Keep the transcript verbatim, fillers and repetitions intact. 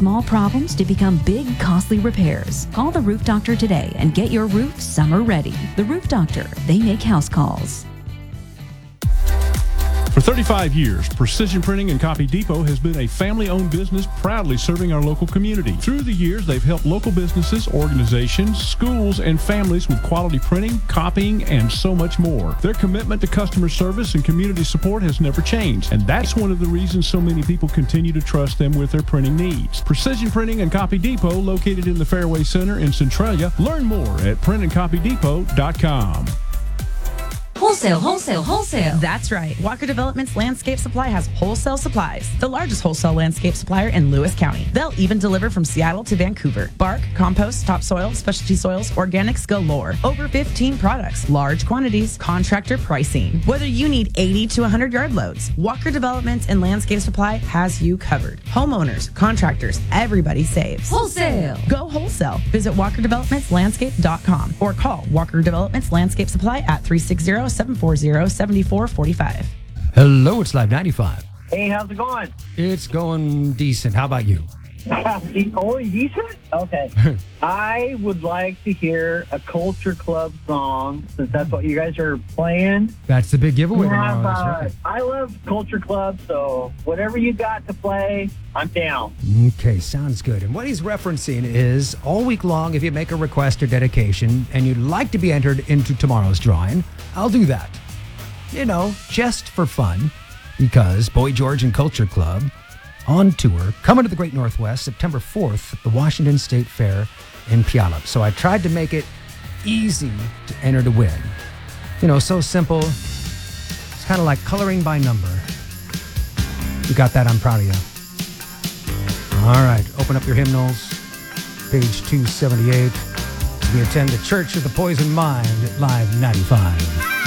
small problems to become big, costly repairs. Call the Roof Doctor today and get your roof summer ready. The Roof Doctor, they make house calls. For thirty-five years, Precision Printing and Copy Depot has been a family-owned business proudly serving our local community. Through the years, they've helped local businesses, organizations, schools, and families with quality printing, copying, and so much more. Their commitment to customer service and community support has never changed, and that's one of the reasons so many people continue to trust them with their printing needs. Precision Printing and Copy Depot, located in the Fairway Center in Centralia. Learn more at print and copy depot dot com. Wholesale, wholesale, wholesale. That's right. Walker Developments Landscape Supply has wholesale supplies, the largest wholesale landscape supplier in Lewis County. They'll even deliver from Seattle to Vancouver. Bark, compost, topsoil, specialty soils, organics galore. Over fifteen products, large quantities, contractor pricing. Whether you need eighty to one hundred yard loads, Walker Developments and Landscape Supply has you covered. Homeowners, contractors, everybody saves. Wholesale. Go wholesale. Visit walker developments landscape dot com or call Walker Developments Landscape Supply at three six zero, seven four zero, seven four four five. Hello, it's Live ninety-five. Hey, how's it going? It's going decent. How about you? Only decent? Okay. I would like to hear a Culture Club song, since that's what you guys are playing. That's the big giveaway Yeah, tomorrow. That's uh, right. I love Culture Club, so whatever you got to play, I'm down. Okay, sounds good. And what he's referencing is all week long, if you make a request or dedication and you'd like to be entered into tomorrow's drawing, I'll do that. You know, just for fun, because Boy George and Culture Club on tour, coming to the Great Northwest September fourth at the Washington State Fair in Puyallup. So I tried to make it easy to enter to win. You know, so simple. It's kind of like coloring by number. You got that, I'm proud of you. All right, open up your hymnals, page two seventy-eight. We attend the Church of the Poison Mind at Live ninety-five.